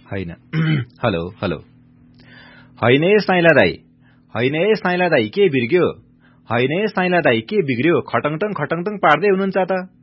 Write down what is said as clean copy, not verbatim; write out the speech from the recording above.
हैन। Hello hello. हैन ए साइला दाई, हैन ए साइला दाई, के बिर्ग्यो? हैन ए साइला दाई, के बिग्र्यो? खटङटङ पार्दै हुनुहुन्छ त?